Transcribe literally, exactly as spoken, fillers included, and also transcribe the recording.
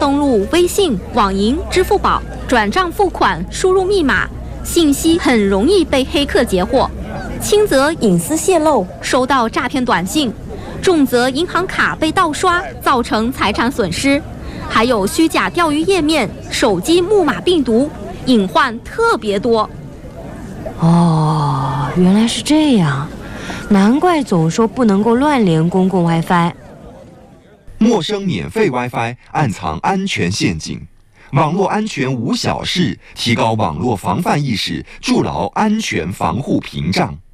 登录微信、网银、支付宝转账付款，输入密码，信息很容易被黑客截获，轻则隐私泄露，收到诈骗短信，重则银行卡被盗刷，造成财产损失，还有虚假钓鱼页面、手机木马病毒，隐患特别多。 哦，原来是这样，难怪总说不能够乱连公共 WiFi。 陌生免费 WiFi 暗藏安全陷阱，网络安全无小事，提高网络防范意识，筑牢安全防护屏障。